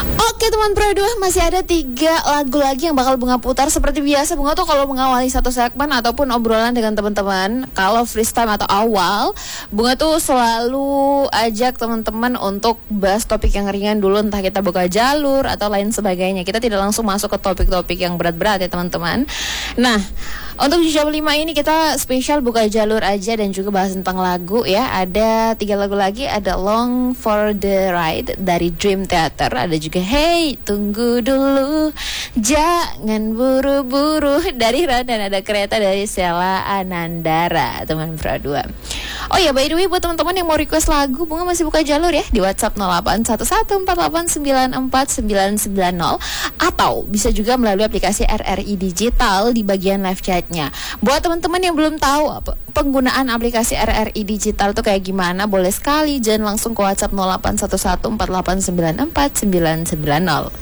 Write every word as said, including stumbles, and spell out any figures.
Oke teman Pro dua, masih ada tiga lagu lagi yang bakal Bunga putar. Seperti biasa, Bunga tuh kalau mengawali satu segmen ataupun obrolan dengan teman-teman, kalau freestyle atau awal, Bunga tuh selalu ajak teman-teman untuk bahas topik yang ringan dulu, entah kita buka jalur atau lain sebagainya. Kita tidak langsung masuk ke topik-topik yang berat-berat ya teman-teman. Nah, untuk di jam lima ini kita spesial buka jalur aja dan juga bahas tentang lagu ya. Ada tiga lagu lagi, ada Long for the Ride dari Dream Theater, ada juga Hey Tunggu Dulu, Jangan Buru-Buru dari Ran, dan ada Kereta dari Sheila Anandara, teman Pro dua. Oh ya, by the way, buat teman-teman yang mau request lagu, Bunga masih buka jalur ya di WhatsApp nol delapan satu satu empat delapan sembilan empat sembilan sembilan nol, atau bisa juga melalui aplikasi R R I Digital di bagian live chatnya. Buat teman-teman yang belum tahu apa penggunaan aplikasi R R I Digital tuh kayak gimana, boleh sekali jangan langsung ke WhatsApp nol delapan satu satu empat delapan sembilan empat sembilan sembilan nol.